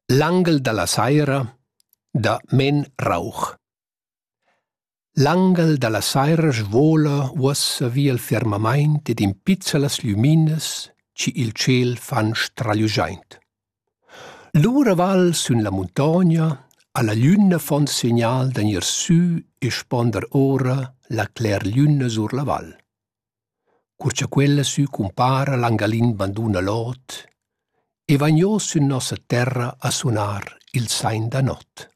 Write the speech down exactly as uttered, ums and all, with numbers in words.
L'angel da la saira da Men Rauch. L'angel da la saira svola uossa via il firmamaint ed impizza las luminas ci il ciel fan stragliuschaint. L'ura val sun la montagna, alla luna fon segnal d'agnir sü e sponder ora la cler luna sur la val. Curcia quella sü compara l'angalin banduna lot e vagnò su nossa terra a sunar il sain da not.